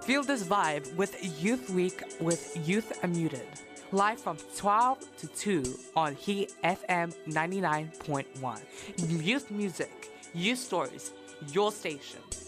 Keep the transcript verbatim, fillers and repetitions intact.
Feel this vibe with Youth Week with Youth Unmuted. Live from twelve to two on Heat F M ninety-nine point one. Youth music, youth stories, your station.